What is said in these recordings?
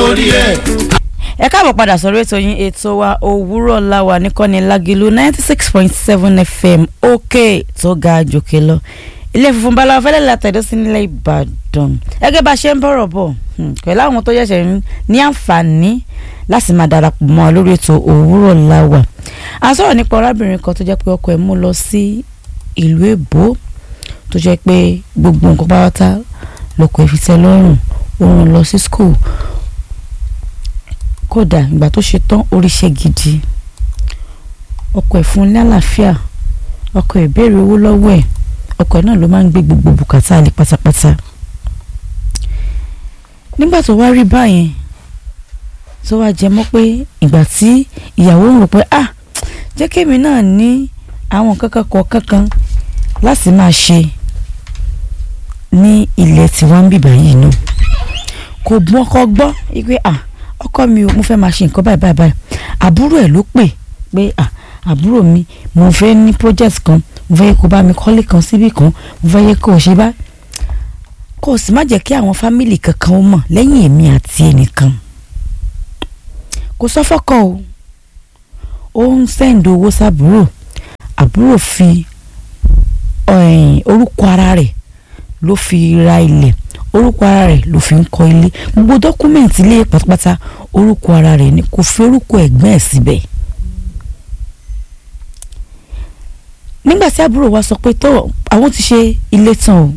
lórí ẹ̀. ẹ káàbọ̀ padà sọ̀rọ̀ ètò yín ètò wa òwúrọ̀ láwa níkànnì Lágìlú 96.7 FM òkè tó ga jòkè lọ ilé funfun báláwo fẹ́lẹ́ látẹ̀dọ́ sí nílẹ̀ Ìbàdàn gẹ́gẹ́ bá ṣe ń bọ̀rọ̀ bọ̀ pẹ̀lú àwọn tó yẹ̀ṣẹ̀ ní àǹfààní láti máa darapọ̀ mọ́ lórí ètò òwúrọ̀ láwa. a sọ̀rọ̀ nípa arábìnrin kan tó jẹ́ pé ọkọ ẹ̀ mú lọ sí ìlú èbó tó jẹ́ pé gbogbo nǹkan pátá lọ́kọ ẹ̀ fi tẹ́ lọ́rùn ó rán lọ sí school kódà ìgbà tó ṣe tán oríṣẹ́ gidi ọkọ ẹ̀ fún ní àlàáfíà ọkọ ẹ̀ béèrè owó lọ́wọ́ ẹ̀ ọkọ ẹ̀ náà ló máa ń gbé gbogbo bùkátà alẹ́ pátápátá. nígbà tó wá rí báyẹn tó wá jẹ mọ́ pé ìgbà tí ìyàwó ń rò pé jẹ́ kémi náà ní àwọn kankan kọ̀ọ̀kan láti máa ṣe ní ilẹ̀ tí wọ́n ń bìbà yìí náà kò gbọ́n kọ́ gbọ́ wípé ọkọ mi ò mo fẹ́ máa ṣe nǹkan báyìí báyìí àbúrò ẹ̀ ló pè pé àbúrò mi mo fẹ́ ní project kan mo fẹ́ yẹ kó bá mi kọ́lé kan síbì kan mo fẹ́ yẹ kó o ṣe bá kó o sì má jẹ́ kí àwọn fámìlì kankan ó mọ̀ lẹ́yìn èmi àti ẹnìkan kò sọ fọ́kọ ó ń sẹ́ǹdì owó sábúrò àbúrò fi orúkọ ara rẹ̀ ló fi ra ilẹ̀ orúkọ ara rẹ̀ ló fi ń kọ́ ilé gbogbo dọ́kúmẹ̀ntì ilé pátápátá orúkọ ara rẹ̀ ni kò fi orúkọ ẹ̀gbọ́n ẹ̀ síbẹ̀. nígbà tí àbúrò wa sọ pé tó àwọn ti ṣe ilé tán o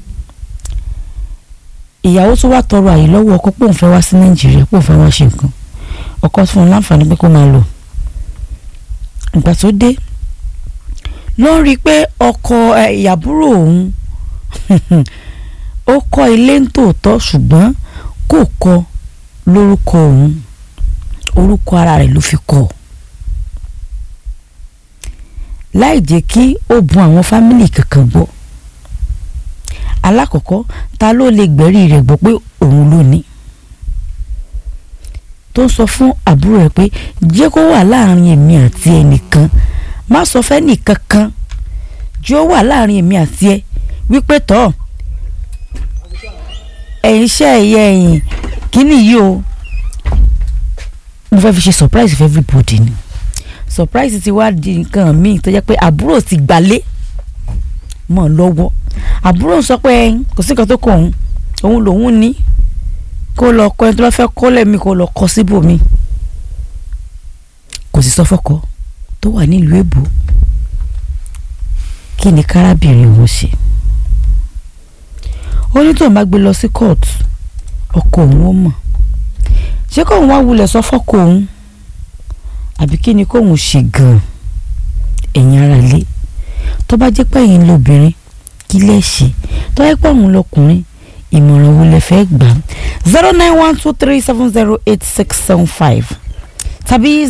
ìyàwó tó wá tọrọ àyè lọ́wọ́ ọkọ pé òun fẹ́ wá sí Nàìjíríà pé òun fẹ́ wá ṣe nǹkan ọkọ fún un láǹfààní pé kó máa lọ ìgbà tó dé ló ń rí i pé ọkọ ìyàbúrò òun ó kọ́ ilé ń tòótọ́ ṣùgbọ́n kò kọ́ lórúkọ òun orúkọ ara rẹ̀ ló fi kọ́ láì jẹ́ kí ó bun àwọn fámìlì kankan gbọ́ alákọ̀ọ́kọ́ ta ló lè gbẹ̀rí rẹ̀ gbọ́ pé òun ló ní tó sọ fún àbúrò rẹ̀ pé jẹ́ kó wà láàrin èmi àti ẹnìkan má sọ fẹ́ nìkankan jẹ́ ó wà láàrin èmi àti ẹ wípé tọ́ ẹ̀yin iṣẹ́ ẹ̀yẹ ẹ̀yìn kíní yìí o mo fẹ́ fi ṣe surprise for everybody ni surprise ti wá di nǹkan míì tó jẹ́ pé àbúrò ti gbalé mọ́ lọ́wọ́ àbúrò sọ pé kò sí nǹkan tó kọ òun lòun ní kó lọ kọ ẹni tó bá fẹ́ kọ́ lẹ́mí kó lọ kọ́ síbòmí kò sì sọ fọ́kọ tó wà nílùú èbó kí ni kárábìnrin òun ṣe ó ní tóun bá gbé lọ sí court ọkọ òun ó mọ̀ ṣé kóun wá wulẹ̀ sọ fọ́kọ òun àbí kí ni kóun ṣe gan-an ẹ̀yin ara lé tó bá jẹ́ pé ẹ̀yin lóbìnrin kí lẹ́ ṣe tó yẹ pé òun lọkùnrin ìmọ̀ràn wo lẹ fẹ́ gbà 09123708675 tàbí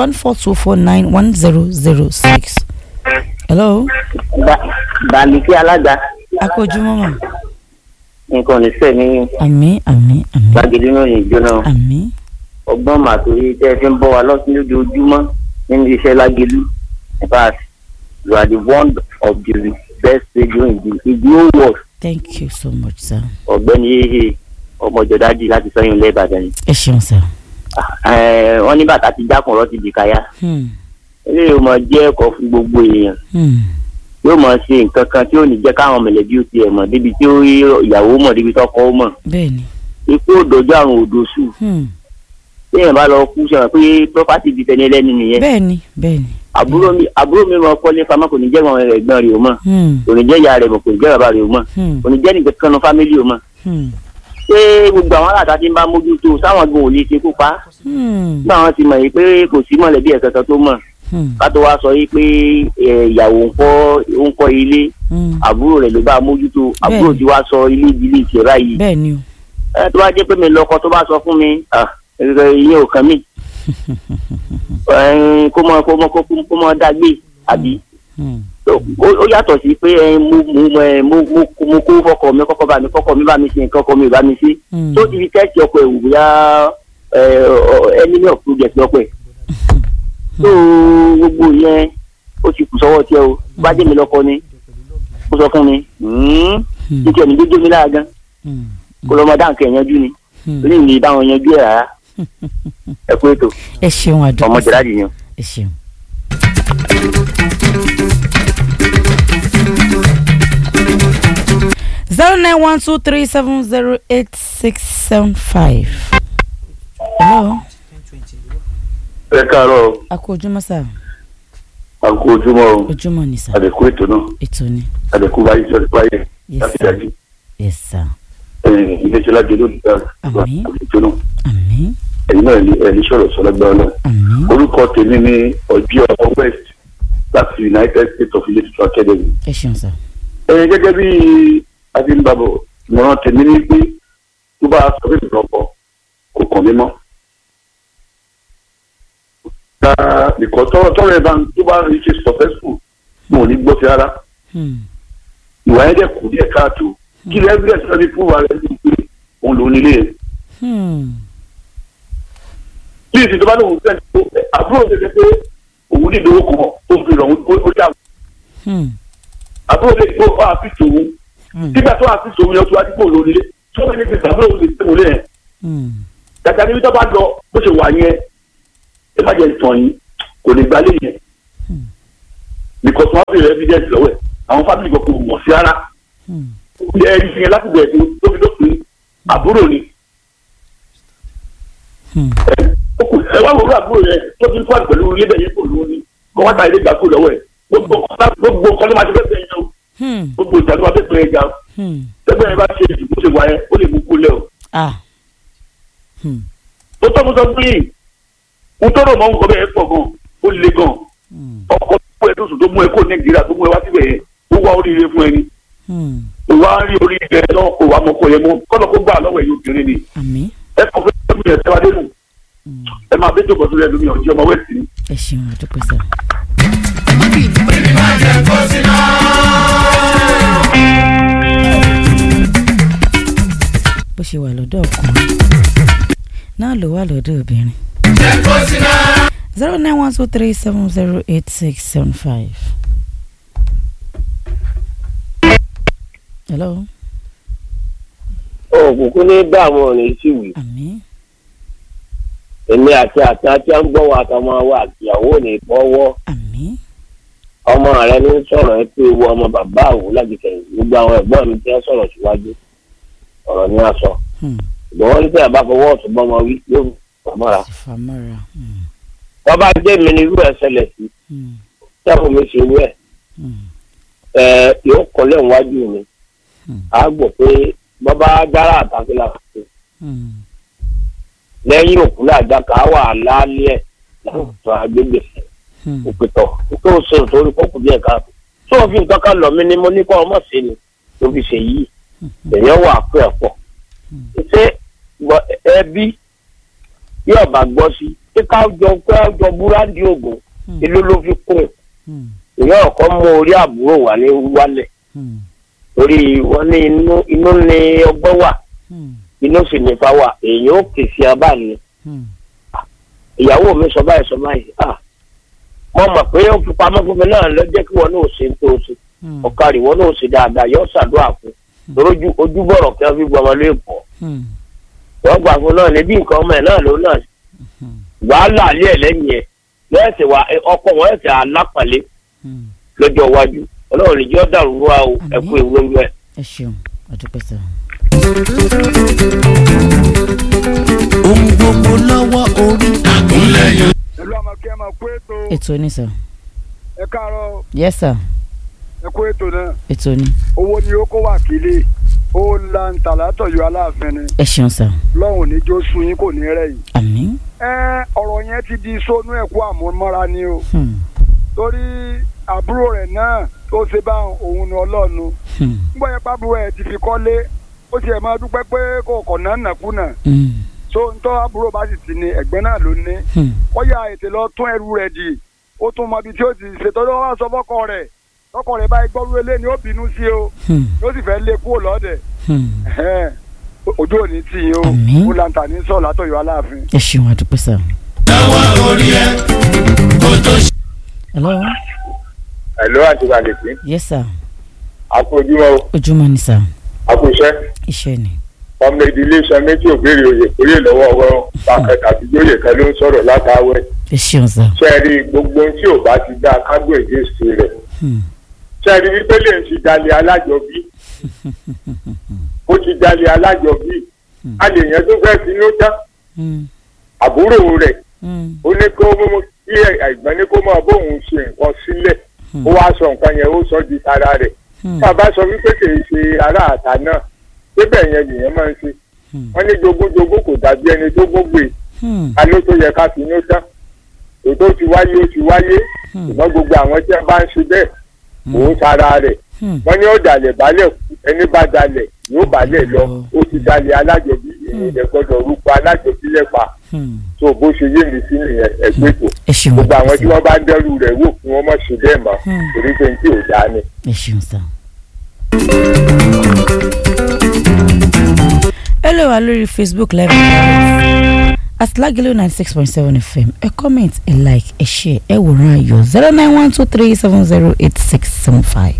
08142491006. hello. Bàlíkí alága. akójúmọ́ mọ́. nǹkan ní sẹ́mi. àmín àmín àmín. Lágìlú náà yìí jóná. àmín. ọgbọ́n màtòrí tẹ́ ẹ fi ń bọ́ wa lọ́sùn lójoojúmọ́ nínú iṣẹ́ Lágìlú. in fact you are the one of the best radio in the whole world. thank you so much sir. ọ̀gbẹ́ni yéhe ọmọjọ́dájì láti Ṣọ̀yìn ilẹ̀ Ìbàdàn. ẹ ṣeun sir. wọ́n ní bàtà ti jákùn ọ̀rọ̀ ti di káyà. eléyìí ó máa jẹ́ ẹ̀kọ́ fún gbogbo èèyàn. yóò máa ṣe nǹkan kan tí ò ní jẹ́ káwọn mọ̀lẹ́bí ó tiẹ̀ mọ̀ débi tí ìyàwó mọ̀ débi tọ́kọ ó mọ̀. bẹ́ẹ̀ni. ikú òdòjú àrùn òdòṣù. téèyàn bá lọ kú sọ̀rọ̀ pé property di tẹni ẹlẹ́ni nìyẹn. bẹ́ẹ̀ni bẹ́ẹ̀ni. àbúrò mi máa kọ́lé pamọ́ kò ní jẹ́ àwọn ẹ̀gbọ́n rẹ̀ ó mọ̀. kò ní jẹ́ ìyá rẹ̀ mọ̀ kò ní jẹ́ bàbá rẹ̀ ó mọ̀. kò ní jẹ́ nìkan kan fámílì ó mọ̀. ṣé gbogbo àwọn aláàtà tí ń bá mójútó sáwọn gan ò lè ṣe kó pa. nígbà wọn ti mọ̀ yìí pé kò sí mọ̀lẹ́bí ẹ̀ kankan tó mọ̀. ká tó wá sọ yìí pé ìyàwó ń kọ́ ilé àbúrò rẹ̀ ló bá mójútó àbúrò tí wàá sọ ilé ìdílé ìṣẹ̀rá yìí. bẹ́ẹ̀ni o. tó wá jẹ́ pé mi lọ́kọ tó bá sọ fún mi ìyẹn ò kàn mí kó mọ dágbé àbí ó yàtọ̀ sí pé mo kó fọkọ mi kọ́kọ́ mi bá mi ṣe nǹkan ọkọ mi ò bá mi ṣe tó ti fi tẹ́sí ọkọ ẹ̀ wò bóyá enemy of progress ọkọ ẹ̀ tó gbogbo yẹn ó ti kù sọ́wọ́ tiẹ̀ o bá jẹ́ mi lọ́kọ ni ó sọ fún mi nítorí ẹni gbójú mi lára gan kó lọ́mọ dáǹkẹ́ yanjú ni torí ìlú ìbáwọn yanjú ẹ̀ rárá ẹ kú ètò. ẹ ṣeun àdúgbò ọmọ jẹ̀dáàdì yẹn. ẹ ṣeun. 09123708675. hello. ẹ káàárọ̀. a kú ojúmọ́ sá. a kú ojúmọ́ o. ojúmọ́ ni sá. àdẹ̀kú ètò náà. ètò ni. àdẹ̀kú báyìí sọ̀rọ̀ báyìí. yes sir. yes sir. iléeṣẹ́ lájọ ló ti dá àmín. àbújọ náà. àmín. ẹ̀yin náà ẹni sọ̀rọ̀ sọ̀lọ́gbà náà. àmín. orúkọ tèmi ní ọjọ́ west láti United States of Ilé-Tuntun Academy. ẹ ṣeun sá. gẹ́gẹ́ bí adínbàbọ̀ ìmọ̀ràn tèmi ní pé tó bá sọ pé ìrọ̀pọ̀ kò kàn mí mọ́. ìkọ́ tọ́rọ̀ ẹ̀ bá tó bá rí ṣe successful mo ò ní gbọ́ sí rárá. ìwà yẹn dẹ̀ kù díẹ̀ káàtó kí lè evidence náà fi fún wa rẹ̀ ní pé òun lòún nílé yẹn. bí ìsìn tó bá lóun fẹ́ àbúrò ṣe ṣe pé òun ní ìdòwò kan tó fi rọ̀ ó dà. àbúrò lè gbó àfíìsì òun nígbà tó àfíìsì òun yẹn tó wá dípò òun nílé tó wọ́n ní fi àbúrò òun lè tẹ̀wọ́ lé yẹn. gàdá níbi tó bá lọ bó ṣe wà yẹn ẹ má jẹ ìtàn yìí kò lè gbalé yẹn because wọ́n fi evidence lọ́wọ́ ẹ̀ àwọn family kan kò mọ̀ sí ara ẹ rí yẹn láti bẹ̀rẹ̀ tó fi dópin àbúrò ni ẹ wá wòlú àbúrò yẹn tó fi ń fún àgbẹ̀lú ilé yẹn kò lóni kó wá ta ilé ìgbà kó lọ́wọ́ ẹ̀ gbogbo kọ́lé máa ti fẹ́ bẹ̀rẹ̀ yẹn o gbogbo ìjà tó máa fẹ́ bẹ̀rẹ̀ yẹn o tẹ́gbẹ́ yẹn bá ṣe ìdìbò ṣe wà yẹn ó lè mú kó lẹ́ o. tó tọ́ mo sọ fún yìí mo tọrọ mọ nǹkan bẹ́ẹ̀ pọ̀ gan ó le gan ọkọ tó ẹ tó sùn tó mú ẹ kó Nàìjíríà tó mú ẹ wá síbẹ̀ yẹn ó wá oríire fún ẹni ó wá rí oríire náà kó wá mọ́kọ yẹn mọ́ kọ́nà kó gbà lọ́wọ́ ẹ̀yìn obìnrin ni ẹ kọ́ fún ẹ̀mí ẹ̀ tẹ́wá dénú ẹ máa bẹ́ẹ̀ tó bọ̀ sílẹ̀ lómi ọ̀jọ́ ọmọ wẹ̀sì ni. ẹ ṣeun àdúgbò sá. bó ṣe wà lọ́dọ̀ ọkùnrin náà ló wà lọ́dọ̀ obìnrin. 09123708675. hello. òkùnkùn ní dààmú ọ̀nà ìṣìwì. àmín. èmi àti àti à ń gbọ́ wa àtọmọ wa àtìyàwó ní ìbọ́wọ́. àmín. ọmọ rẹ ní sọ̀rọ̀ ẹ pé ewu ọmọ bàbá àwò lágbèkẹ̀yìn gbogbo àwọn ẹ̀gbọ́n mi ti ń sọ̀rọ̀ síwájú ọ̀rọ̀ ní aṣọ. ìgbọ̀n wọn ní sẹ́yìn bá fọwọ́ ọ̀tún bọ́mọ wí yóò fàmọ́ra. wọ́n bá jẹ́ mi ní irú ẹ̀ ṣẹlẹ̀ sí sẹ́fún mi ṣe irú ẹ̀ yóò kọ́lẹ̀ níwájú mi á gbọ́ pé bọ́bá dára àtàkìlà fún lẹ́yìn òkú làjà ká wà lálẹ́ ẹ̀ láwùjọ agbègbè òpìtọ̀ tó ṣe nítorí kókò díẹ̀ ká tó o fi nǹkan kan lọ mí ni mo ní kọ́ ọmọ sí ni tó fi ṣe yìí èèyàn wà pé ẹ̀pọ̀ ṣé ẹbí bí ọba gbọ́ sí pé kájọ búrádì ògùn ìlú ló fi kún èèyàn ọ̀kọ́ mú orí àbúrò wà ní wálẹ̀ torí wọ́n ní inú ní ọgbọ́n wà inú sì ní fa wà èèyàn ó kè sí abá ni ìyàwó mi sọ báyìí mo mọ̀ pé ó fi pamọ́ fún mi náà lọ jẹ́ kí wọn náà ṣe ń tó ṣe ọ̀kadì wọn náà ṣe dáadáa yọ ṣàdúrà fún lójú ojúbọ̀rọ̀ kí wọ́n fi gbọmọ lé pọ̀ wọ́n gbà fún náà níbi nǹkan ọmọ ẹ̀ náà ló náà wàhálà alẹ́ ẹ̀ lẹ́yìn ẹ̀ lẹ́sẹ̀ wa ọkọ̀ wọn ẹ̀sẹ̀ alápàlẹ́ lọ́jọ́ iwájú ọlọ́run ìjọ dàrú wa o ẹ̀kú ìwé ń bẹ̀. ẹ ṣeun àdúpẹ́ sá. ohun gbogbo lọ́wọ́ orí àgúnlẹ̀yìn. ìlú àmàkẹ́ máa kó ètò. ètò ní sá. ẹ káàárọ̀. yes sir. ẹ kó ètò náà. ètò ní. owó ni ó kó wákìlì ó la ń tà látọ̀yọ̀ aláàfin ni. ẹ ṣeun sá. lọ́hùn níjó sun yín kò ní rẹ̀ yìí. àmín. ọ̀rọ̀ yẹn ti di sónú ẹ̀kú àmúmọ́ra ni o. torí àbúrò rẹ̀ náà tó ṣe bá òun ní ọlọ́ọ̀nù. nígbà yẹn pàbúrò ẹ̀ ti fi kọ́lé ó ti ẹ̀ máa dúpẹ́ pé kò kọ̀ náà nàkúnà. so ntọ́ àbúrò bá sì ti ní ẹ̀gbẹ́ náà ló ní. ó yà ètè lọ tún ẹrù rẹ̀ dì ó tún mọ ibi tí ó ti ṣètò tó wá sọ fọ́kọ rẹ̀ tọkọ rẹ̀ báyìí gbọ́rú ilé ni ó bínú sí o yóò sì fẹ́ lé kúrò lọ́dẹ̀. ojú òní tì yín o ó lanta ní sọ̀ látọ̀yọ̀ aláàfin. ẹ ṣeun àdúpẹ́ sá. dáwọ́ orí ẹ kó tó ṣe. hello. hello àti gbàgede. yes sir. a kú ojúmọ́ o. ojúmọ́ ni sá. a kú iṣẹ́. iṣẹ́ ni. ọmọ ìdílé iṣan méjì ò béèrè oyè kórè lọ́wọ́ wọn pàkẹ́ tàbí lóye kan ló ń sọ̀rọ̀ látàwẹ̀. sẹ́ẹ̀rí gbogbo ohun tí ò bá ti dá kágbó ìdíṣe rẹ̀. sẹ́ẹ̀rí wípé lè ń ti dalẹ̀ alájọbí. ó ti dalẹ̀ alájọbí. a lè yẹn tó fẹ́ finú tán. àbúrò rẹ̀ ó ní kó mú kí ẹ̀gbọ́n ní kó máa bóun ṣe nǹkan sílẹ̀. ó wá sọ nǹkan yẹn ó sọ di tara rẹ̀. tá a bá sọ wípé kì í ṣe ará àta náà débẹ̀ yẹn nìyẹn máa ń ṣe wọ́n ní jogúnjogún kò dàbí ẹni tó gbógbè aló tó yẹ ká fi inú tán ètò ti wáyé ó ti wáyé ṣùgbọ́n gbogbo àwọn tí wọ́n bá ń ṣe bẹ́ẹ̀ òun sára rẹ̀ wọ́n ní ó dalẹ̀ balẹ̀ ẹni bá dalẹ̀ yóò balẹ̀ lọ ó ti dalẹ̀ alájọbí ìyẹn gbọ́dọ̀ orúkọ alájọbí lẹ́pa tó bó ṣe yé mi sí nìyẹn ẹgbẹ́ tó gbogbo àwọn tí wọ́n bá ń dẹ́rù rẹ̀ wò fún wọn mọ̀ ṣe bẹ́ẹ̀ mọ́ torí pé tí ò dáa ni. Hello, wa lórí Facebook live at Lagelu 96.7 FM. A comment, a like, a share, ẹ wòran ayọ̀ 09123708675.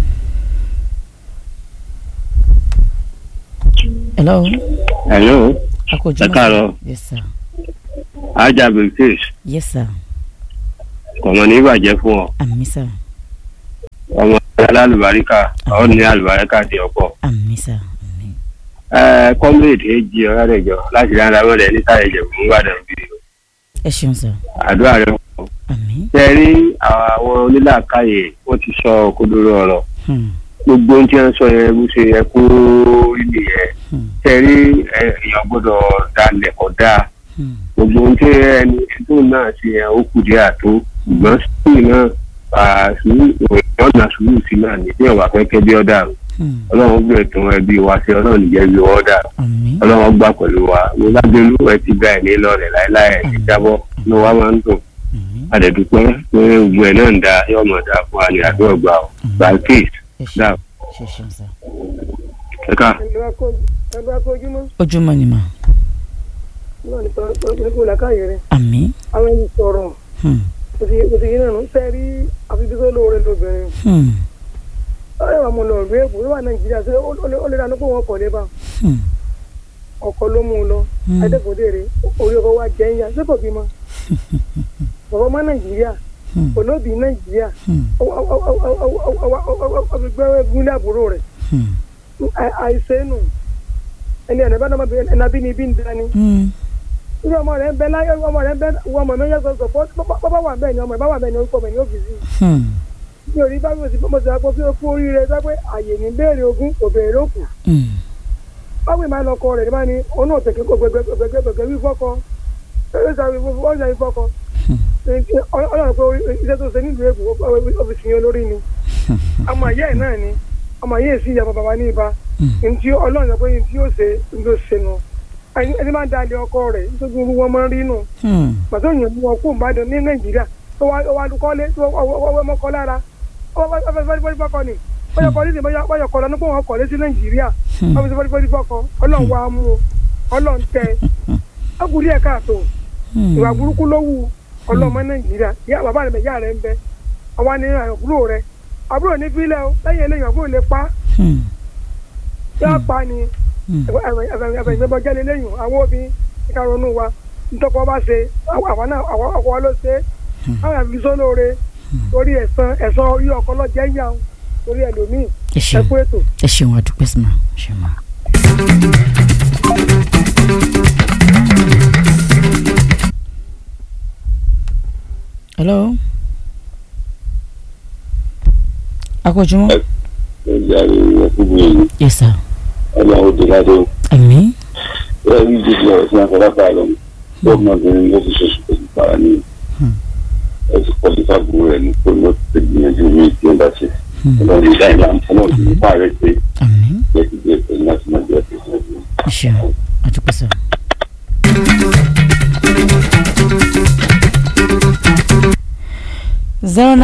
Hello. Hello. Ẹ káàárọ̀. Yes sir. Ajá British. Yes sir. Kọ̀mọ̀ ní ìbàjẹ́ fún ọ. Àmín sir. Ọmọ alálùbáríkà, ọ ní alùbáríkà di ọ̀pọ̀. Àmín sir. Comrade èjì ọ̀rẹ́dẹ̀jọ láti dáná mọ́lẹ̀ ní sáré ìjẹ̀bù ń gbàdàn bí i. Ẹ ṣeun sir. Àdúrà rẹ̀ wọ̀. Ṣé rí àwọn onílàákàyè wọ́n ti sọ òkodoro ọ̀rọ̀. Gbogbo ohun tí wọ́n sọ yẹn bó ṣe yẹ kó rí nìyẹn. Ṣé rí èèyàn gbọ́dọ̀ dalẹ̀ kọ́ dáa. Gbogbo ohun tí ẹni tó náà ṣe yẹn ó kù díẹ̀ àtó. Ṣùgbọ́n sí náà ọ̀nà sùúrù sí náà ní tí ọ̀wà fẹ́ kẹ́ bí ọ̀dà rẹ̀. Ọlọ́run gbé tún ẹbí wa ṣe Ọlọ́run nìjẹ́ bí ọ̀dà Ọlọ́run gbà pẹ̀lú wa mo lágbélú ẹ ti gba ẹ̀mí lọ́rẹ̀ láéláé ẹ̀ ti jábọ́ ní wa máa ń dùn àdẹ̀dúpẹ́ pé gbogbo ẹ̀ náà ń da yọ̀mọ̀ dà fún wa ní àdúrà gbà ọ́ balkis dà. Ẹ̀ka. Ojúmọ́ ni mà. Àmín. Àwọn ẹni sọ̀rọ̀ kò sí yín náà ń fẹ́ rí àfibísọ́ lóore lóbìnrin. Ọ̀rẹ́ wa mo lọ rí èbò wà Nàìjíríà ṣé ó lè dáná pé wọ́n kọ̀ lébà. Ọkọ ló mú un lọ. Adékòdèrè orí ọkọ wa jẹ́ ìyá ṣé kò bímọ. Bàbá ọmọ Nàìjíríà olóbì Nàìjíríà ọ̀gbẹ́gbẹ́ gúnlẹ̀ àbúrò rẹ̀. Àìsè nù ẹni ẹ̀nà bá náà ẹ̀nà bí ni bí ń dání. Irú ọmọ rẹ̀ ń bẹ láyé ọmọ rẹ̀ ń bẹ wọ́n mọ̀ mẹ́yẹ́ sọ̀sọ̀ bàbá wà bẹ́ẹ̀ ni ọmọ ìbá wà bẹ́ẹ̀ ni orúkọ bẹ́ẹ̀ ni ó fi sí. Mi ò rí bá mi ò sí mo ti àpò fún okú oríire sọ pé àyè ní béèrè ogún kò béèrè òkú. Báwo ìmáà lọkọ rẹ̀ ní bá ní òun náà tẹ̀kẹ́ kó gbẹgbẹgbẹgbẹ wí fọ́kọ wọ́n ṣe wí fọ́kọ. Ọlọ́run pé iṣẹ́ tó ṣe nílùú èbù ọ́fíìsì yẹn olórí ni. Ọmọ ayé ẹ̀ náà ni ọmọ ayé sí ìyá bàbá ní ibà. Ntí Ọlọ́run sọ pé ntí yóò ṣe ló ṣe nu. Ẹni máa ń dalẹ̀ ọkọ rẹ̀ nítorí irú wọn máa ń rí nù. Pàtó ìyẹn mú wọn kó Ìbàdàn ní Nàìjíríà tó wá kọ́lé tó wọ́n mọ́kọ́ lára. Fọ́kọ ni bóyá kọ́lé sí bóyá kọ́ lọ́nà pé wọ́n kọ́lé sí Nàìjíríà wọ́n fọ́kọ Ọlọ́run wá mú o Ọlọ́run tẹ ọkùnrin ẹ̀ káàtó ìwà burúkú ló wù ọlọ́mọ Nàìjíríà bàbá rẹ̀ ìyá rẹ̀ ń bẹ ọwọ́ ní àbúrò rẹ̀ àbúrò ní fílẹ̀ o lẹ́yìn eléyìí àbúrò lè pa yóò pa ni ẹ̀fẹ̀yìnbọn jẹ́ lẹ́yìn àwọn obìnrin kíkà ronú wa ntọ́kọ bá ṣe àwọn náà ọkọ ló ṣe àwọn àfi sólóore torí ẹ̀san orí ọkọ lọ́jẹ́ yà ó torí ẹlòmíì ẹ̀kú ètò. Ẹ ṣeun àdúpẹ́ sí ma ṣe ma. Hello. Akójúmọ́. Yes sir. Ọlọ́run ti ládé o. Àmín. Bẹ́ẹ̀ ni jíjí ọ̀rọ̀ sí àfọláfà lọ. Ọmọbìnrin ló fi ṣoṣù pẹ̀lú para ní. Ẹ ti pọ̀ sí fàbùrù rẹ̀ ní kó ló ti gbìyànjú mi tí ó bá ṣe. Ọlọ́run ìdá ìlà ọlọ́run ti nípa rẹ̀ pé. Àmín. Bẹ́ẹ̀ ti gbé pẹ̀lú láti máa jẹ́ ẹ̀sìn ìṣẹ́jú. Ẹ ṣeun àdúpẹ́ sọ. Zero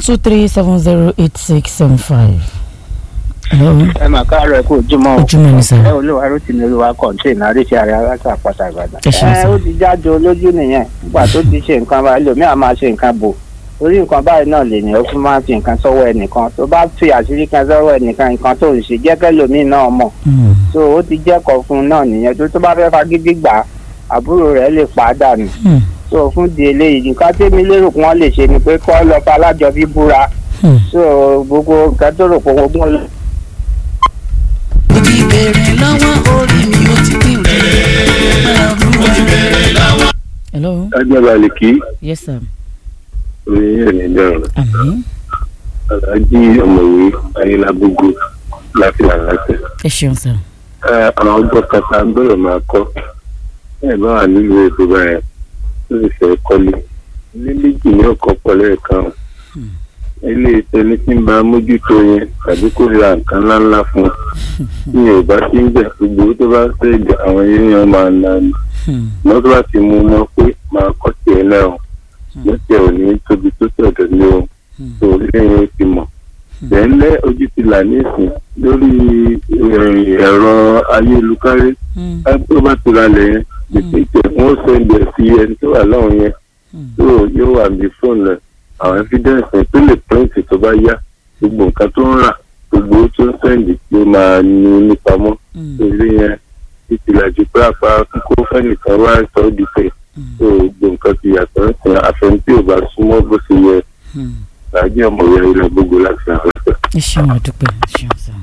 912370865. Hello. Ẹ mà káàárọ̀ kó ojúmọ́. Ojúmọ́ ni sir. Ẹ olúwa ló ti ní olúwa kọ̀ǹtẹ́ẹ̀nì àríṣẹ́ àrẹ aláṣà àpáta Ìbàdàn. Ẹ ṣeun sir. Ó ti jáde olójú nìyẹn nígbà tó ti ṣe nǹkan wa ẹlòmíà máa ṣe nǹkan bò orí nǹkan báyìí náà lè ní ó fún máa fi nǹkan sọ́wọ́ ẹnìkan tó bá fi àṣírí kan sọ́wọ́ ẹnìkan nǹkan tó ń ṣe jẹ́ kẹ́lòmíì náà mọ̀ so ó ti jẹ́kọ̀ọ́ fún un náà nìyẹn tó bá fẹ́ fagídí gbà àbúrò rẹ̀ lè pa á dànù so fún di eléyìí nǹkan tẹ́mi lérò pé wọ́n lè ṣe ni pé kọ́ lọ fa alájọbí búra so gbogbo nǹkan tó rò pé ogún lọ. mo ti bèrè lọ́wọ́ orí mi ó ti dín rẹ̀ mo ti bèrè lọ́wọ́. hello. agbára lè kí. yes sir. oyin ẹ̀ ní dẹ́rùn. àmín. alájí ọ̀mọ̀wé ayélujábógó láti làlásẹ̀. ẹ ṣeun sir. àwọn ọgbọ́n kata gbọ́dọ̀ máa kọ́ ẹ̀ bá wà nílùú èkó báyẹn ó sì fẹ́ kọ́lé ilé méjì ní ọkọ̀ pọ̀lẹ́ ẹ̀kan ilé ìtẹ́lẹ̀ tí ń bá mójútó yẹn tàbí kó ra nǹkan ńláńlá fún un ní yorùbá tí ń bẹ̀ gbogbo tó bá fẹ́ àwọn èèyàn máa na ni wọ́n tó bá ti mú mọ́ pé máa kọ́ tiẹ̀ náà lọ́tẹ̀ ò ní tóbi tó tọ̀dọ̀ ní o tó lẹ́yìn ó ti mọ̀ tẹ́lẹ̀ ojú ti là nísìn lórí ẹ̀rọ ayélujára tó bá ti ra lẹ̀ yẹn ìpèsè wọ́n sẹ́ndẹ̀ sí ẹni tó wà láwọn yẹn tó yóò wà ní fóònù rẹ̀ àwọn evidence tó lè pẹ́ǹtì tó bá yá gbogbo nǹkan tó ń rà gbogbo tó ń sẹ́ndì tí ó máa ní nípamọ́ ilé yẹn títí làjú pé àpá kókó fẹ́nìkan wá sọ ọ́ di pé tó gbogbo nǹkan ti yàtọ̀ ń àfẹn tí ò bá súnmọ́ bó ṣe yẹ làjú ọmọ ìyá ilẹ̀ gbogbo láti àfẹ́fẹ́. ẹ ṣeun àdúpẹ́ ẹ ṣeun sá.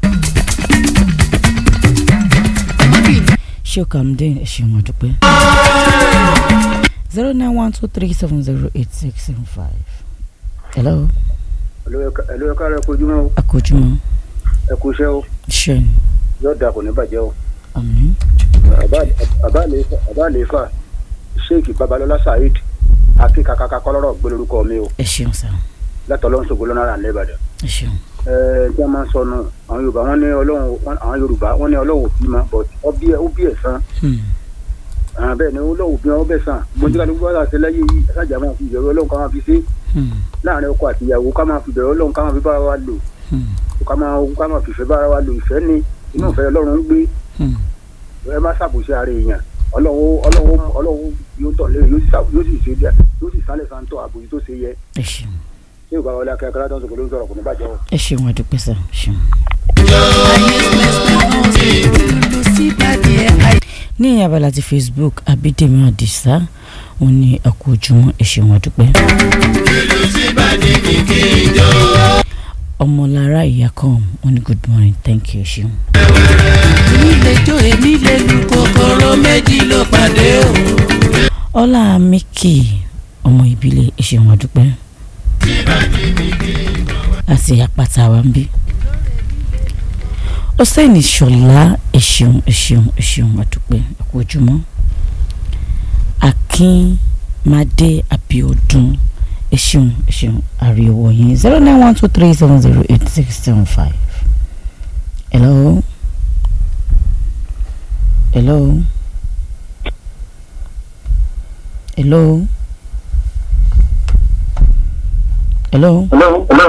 ṣé o kà ń dé ẹ ṣeun àdúpẹ́. 09123708675. hello. hello ká rẹ kojúmọ́ o. akojúmọ́. ẹ kú iṣẹ́ o. ṣe. yóò dà kò ní bàjẹ́ o. àmín. àbá àlefa sheik babalọlá saheed akíkakaka kọlọ́rọ̀ gbé lórúkọ mi o. ẹ ṣeun sá. látọlọ́run ṣògo lọ́nà àrà ńlẹ́bàdàn. ẹ ṣeun. tí a máa ń sọnù àwọn yorùbá wọn ní ọlọ́run òbí ma but ó bí ẹ̀san. bẹ́ẹ̀ ni olóhùn bí wọn bẹ̀ sàn gbọ́dọ̀ ní gbọ́dọ̀ àti lẹ́yìn yìí ẹ̀sájà máa fi ìbẹ̀rù ọlọ́run ká máa fi ṣe láàrin ọkọ àti ìyàwó ká máa fi ìbẹ̀rù ọlọ́run ká máa fi bára wa lò ká máa fi ìfẹ́ bára wa lò ìfẹ́ ni inú ìfẹ́ ọlọ́run ń gbé ẹ má ṣàbòsí ara èèyàn ọlọ́run yóò tọ̀ lé yóò sì sálẹ̀ sáńtọ̀ àbòyí tó ṣe yẹ. ṣé ìgbà wọlé akẹ́kọ̀ọ́ tó ń sọ̀rọ̀ ló ń sọ̀rọ̀ kò ní bàjẹ́ o. ẹ ṣeun àdúpẹ́ sá ṣeun. ní abala ti Facebook Abídèmí Àdìsá òun ni ẹkú ojúmọ́ ẹ ṣeun àdúpẹ́. ọmọlára ìyàkọ́ òun ni good morning thank you ṣeun. èmi lè jó èmi lè lu kòkòrò méjì ló pàdé o. ọlá Mìkì ọmọ ìbílẹ̀ ẹ ṣeun àdúpẹ́. àti àpáta wa ń bí. Ọ̀sẹ́ni Ṣọlá ẹ ṣeun àdúpẹ́ ẹkú ojúmọ́. Akínmádé Abíọ́dún ẹ ṣeun àríwọ̀ yín 09123708675. hello. hello. hello. hello. hello.